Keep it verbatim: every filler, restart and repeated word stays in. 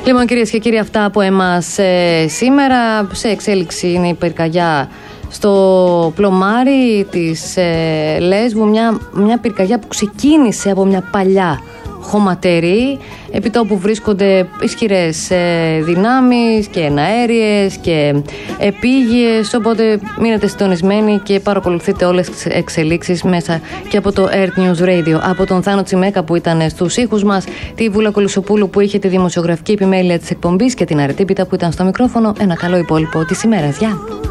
Λοιπόν, κυρίες και κύριοι, αυτά από εμάς ε, σήμερα. Σε εξέλιξη είναι η πυρκαγιά στο πλωμάρι της ε, Λέσβου, μια, μια πυρκαγιά που ξεκίνησε από μια παλιά χωματερή, επί τόπου βρίσκονται ισχυρές ε, δυνάμεις και εναέριες και επίγειες, οπότε μείνετε συντονισμένοι και παρακολουθείτε όλες τις εξελίξεις μέσα και από το Earth News Radio. Από τον Θάνο Τσιμέκα που ήταν στους ήχους μας, τη Βούλα Κολυσοπούλου που είχε τη δημοσιογραφική επιμέλεια της εκπομπής και την Αρετή Πίτα που ήταν στο μικρόφωνο, ένα καλό υπόλοιπο της ημέρας. Γεια!